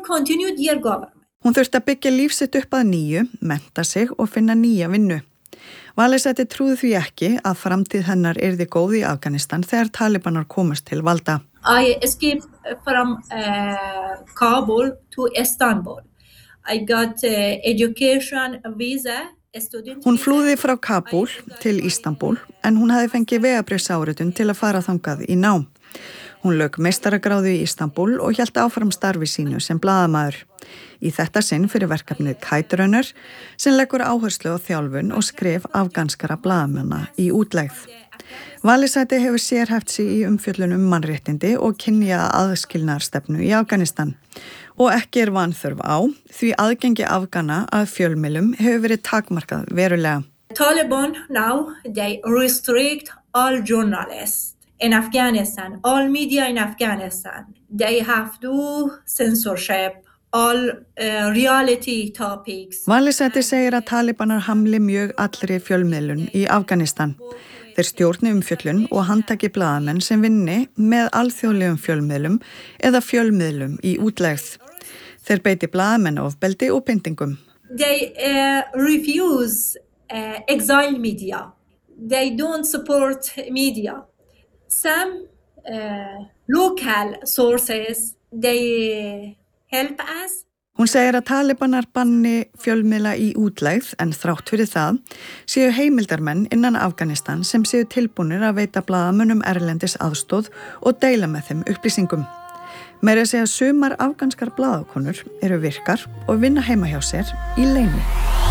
continue their government. Hún þurfti að byggja líf sitt upp að nýju, mennta sig og finna nýja vinnu. Walesatte trúði því ekki að framtíð hennar yrði góð í Afganistan þegar talibanar komast til valda. I escaped from Kabul to Istanbul. I got education visa. Hún flúði frá Kabul til Istanbul en hún hafði fengið vegabréfsáritun til að fara þangað í nám. Hún lauk meistaragráðu í Istanbul og hélt áfram starfi sínu sem blaðamaður. Í þetta sinn fyrir verkefnið Kite Runner sem leggur áherslu á þjálfun og skrif afganskara blaðamanna í útlegð. Walesatte hefur sérhæft sig í umfjöllun mannréttindi og kynja aðskilnaðarstefnu í Afganistan. Og ekki vanþörf á því aðgengi Afgana að fjölmiðlum hefur verið takmarkað verulega. Taliban now, they restrict all journalists in Afghanistan, all media in Afghanistan. They have to censorship all reality topics. Walesatte segir að talibanar hamli mjög allri fjölmiðlun í Afganistan. Þeir stjórni umfjöllun og handtaki blaðamenn sem vinni með alþjóðlegum fjölmiðlum eða fjölmiðlum í útlegð. Þeir beiti blaðamenn ofbeldi og pyndingum. They refuse exile media. They don't support media. Some local sources, they help us. Hún segir að talibanar banni fjölmiðla í útlegð en þrátt fyrir það séu heimildarmenn innan Afganistan sem séu tilbúnir að veita blaðamönnum erlendis aðstóð og deila með þeim upplýsingum. Meira að segja sumar afganskar blaðakonur eru virkar og vinna heima hjá sér í leyni.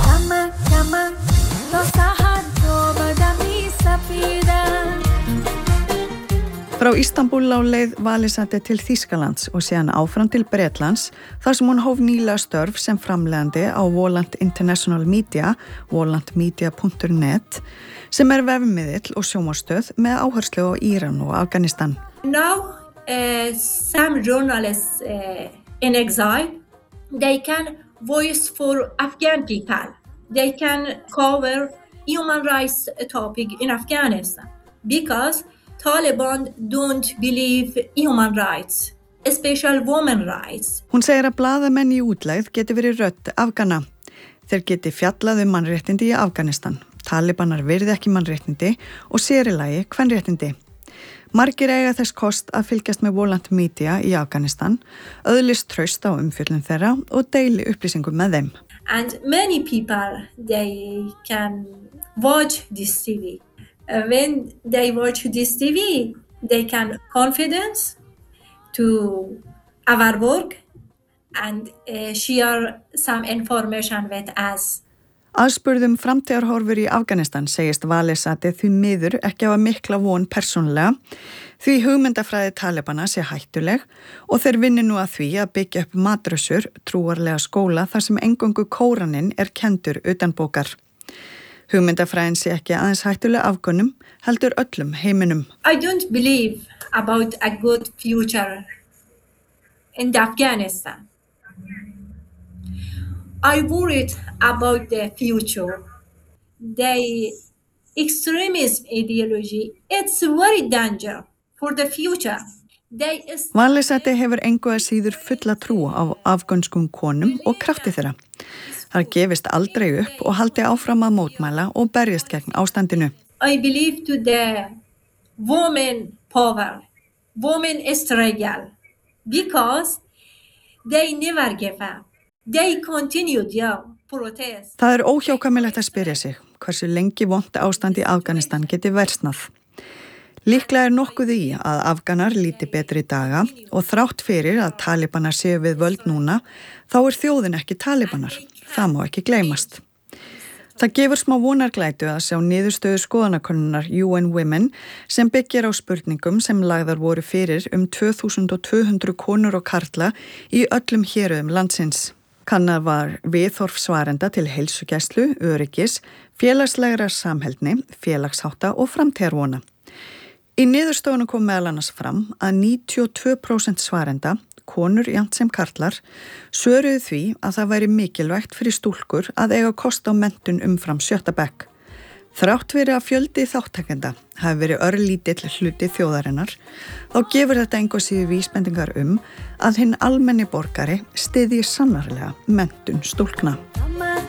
Frá Istanbul á leið Walesatte til Þýskalands og síðan áfram til Bretlands þar sem hún hóf nýlega störf sem framleiðandi á Volant International Media, volantmedia.net, sem vefmiðill og sjónvarpsstöð með áherslu á Íran og Afganistan. Now, some journalists in exile, they can voice for Afghan people. They can cover human rights topic in Afghanistan because Taliban don't believe human rights, especially women rights. Hún segir að blaðamenn í útlegð geti verið rödd Afgana. Þeir geti fjallað mannréttindi í Afganistan. Talibanar virði ekki mannréttindi og sér í lagi kvenréttindi. Margir eiga þess kost að fylgjast með Volant Media í Afganistan, öðlist traust á umfjöllun þeirra og deili upplýsingum með þeim. And many people, they can watch this TV. When they watch this TV, they can confidence to our work and share some information with us. Aðspurðum framtíðarhorfur í Afganistan segist Walesatte því miður ekki hafa mikla von persónulega því hugmyndafræði talibana sé hættuleg og þeir vinni nú að því að byggja upp madrasur, trúarlega skóla þar sem eingöngu Kóraninn kendur utanbókar. Hugmyndafræðin sé ekki aðeins hættuleg Afgönum, heldur öllum heiminum. I don't believe about a good future in Afghanistan. I worried about the future. The extremist ideology, it's very dangerous for the future. Walesatte hefur engu að síður fulla trú á afgönskum konum og krafti þeirra. Það gefist aldrei upp og haldi áfram að mótmæla og berjast gegn ástandinu. I believe to the women power, women struggle, because they never give up. They continue their protest. Það óhjákvæmilegt að spyrja sig hversu lengi vont ástand í Afganistan geti versnað. Líklega nokkuð í að Afganar líti betri daga og þrátt fyrir að talibanar séu við völd núna, þá þjóðin ekki talibanar. Það má ekki gleymast. Það gefur smá vonarglætu að sjá niðurstöðu skoðanakönnunar UN Women sem byggir á spurningum sem lagðar voru fyrir 2200 konur og karla í öllum héruðum landsins. Kannað var viðhorf svarenda til heilsugæslu, öryggis, félagslegrar samheldni, félagshátta og framtíðarvona. Í niðurstöðunum kom meðal annars fram að 92% svarenda, konur jafnt sem karlar, svöruðu því að það væri mikilvægt fyrir stúlkur að eiga kost á menntun umfram 7. bekk. Þrátt fyrir að fjöldi þáttakenda hafi verið örlítill hluti þjóðarinnar, þá gefur þetta engu síður vísbendingar að hinn almenni borgari styðji sannarlega menntun stúlkna.